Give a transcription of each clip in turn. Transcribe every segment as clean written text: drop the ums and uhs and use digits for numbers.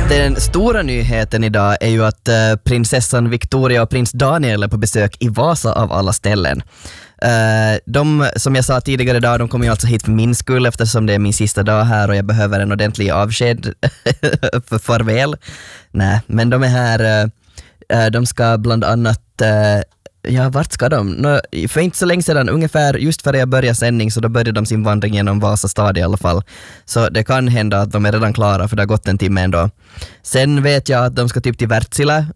Den stora nyheten idag är ju att prinsessan Victoria och prins Daniel är på besök i Vasa av alla ställen. De, som jag sa tidigare idag, de kommer ju alltså hit för min skull eftersom det är min sista dag här och jag behöver en ordentlig avsked för farväl. Nej, men de är här, de ska bland annat, ja, vart ska de? För inte så länge sedan, ungefär just före jag började sändning, så då började de sin vandring genom Vasa stad i alla fall. Så det kan hända att de är redan klara, för det har gått en timme ändå. Sen vet jag att de ska typ till Wärtsilä.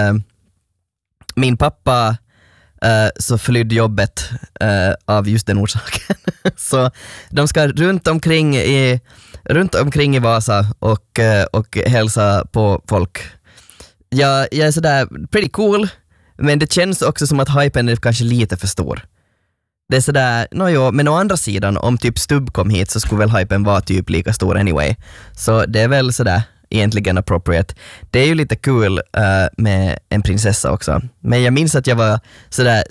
Min pappa så flydde jobbet av just den orsaken. Så de ska runt omkring i Vasa och hälsa på folk. Jag är sådär pretty cool, men det känns också som att hypen är kanske lite för stor. Det är sådär, men å andra sidan, om typ Stubb kom hit så skulle väl hypen vara typ lika stor anyway. Så det är väl sådär egentligen appropriate. Det är ju lite kul med en prinsessa också. Men jag minns att jag var sådär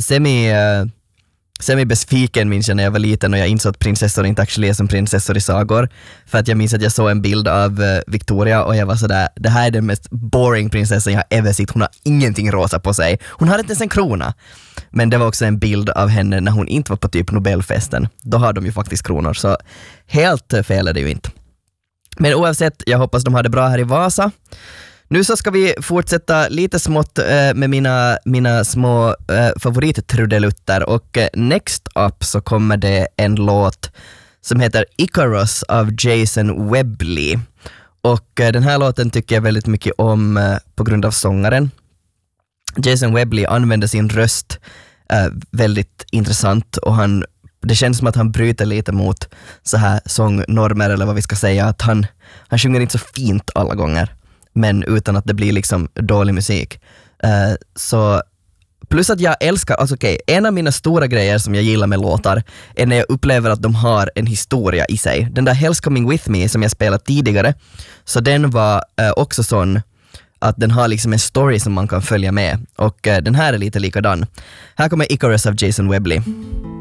semi-besviken minns jag när jag var liten och jag insåg att prinsessor inte actually är som prinsessor i sagor. För att jag minns att jag såg en bild av Victoria och jag var sådär, det här är den mest boring prinsessan jag ever sett. Hon har ingenting rosa på sig. Hon hade inte ens en krona. Men det var också en bild av henne när hon inte var på typ Nobelfesten. Då har de ju faktiskt kronor, så helt fel är det ju inte. Men oavsett, jag hoppas de har det bra här i Vasa. Nu så ska vi fortsätta lite smått med mina små favorittrudelutter, och next up så kommer det en låt som heter Icarus av Jason Webley. Och den här låten tycker jag väldigt mycket om på grund av sångaren. Jason Webley använder sin röst väldigt intressant, och det känns som att han bryter lite mot så här sångnormer, eller vad vi ska säga, att han sjunger inte så fint alla gånger, men utan att det blir liksom dålig musik. Så plus att jag älskar, alltså en av mina stora grejer som jag gillar med låtar är när jag upplever att de har en historia i sig. Den där Hell's Coming With Me som jag spelat tidigare, så den var också sån att den har liksom en story som man kan följa med, och den här är lite likadan. Här kommer Icarus av Jason Webley.